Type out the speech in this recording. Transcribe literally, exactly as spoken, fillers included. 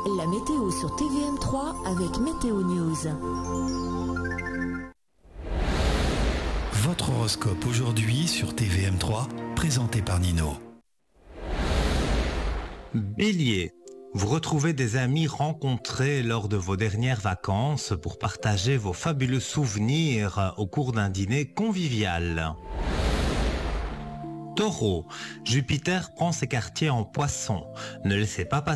La météo sur T V M trois avec Météo News. Votre horoscope aujourd'hui sur T V M trois, présenté par Nino. Bélier, vous retrouvez des amis rencontrés lors de vos dernières vacances pour partager vos fabuleux souvenirs au cours d'un dîner convivial. Taureau, Jupiter prend ses quartiers en Poisson. Ne laissez pas passer